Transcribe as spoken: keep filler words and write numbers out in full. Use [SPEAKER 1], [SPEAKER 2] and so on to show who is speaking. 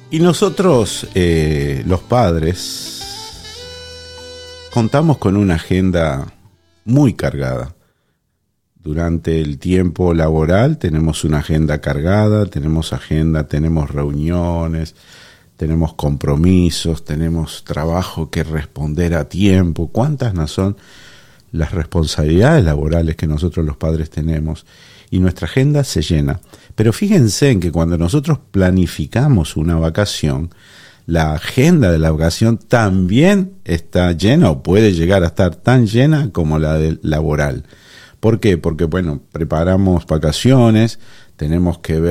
[SPEAKER 1] Y nosotros, eh, los padres, contamos con una agenda muy cargada. Durante el tiempo laboral tenemos una agenda cargada, tenemos agenda, tenemos reuniones, tenemos compromisos, tenemos trabajo que responder a tiempo. ¿Cuántas no son las responsabilidades laborales que nosotros los padres tenemos? Y nuestra agenda se llena. Pero fíjense en que cuando nosotros planificamos una vacación, la agenda de la vacación también está llena o puede llegar a estar tan llena como la de laboral. ¿Por qué? Porque, bueno, preparamos vacaciones, tenemos que ver